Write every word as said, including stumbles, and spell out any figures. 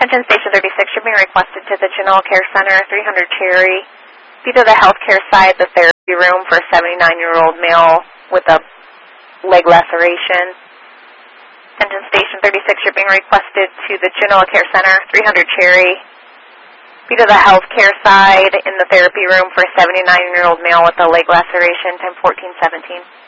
Attention Station thirty-six, you're being requested to the General Care Center, three hundred Cherry. Be to the healthcare side, the therapy room for a seventy-nine-year-old male with a leg laceration. Attention Station thirty-six, you're being requested to the General Care Center, three hundred Cherry. Be to the healthcare side in the therapy room for a seventy-nine-year-old male with a leg laceration, ten fourteen seventeen.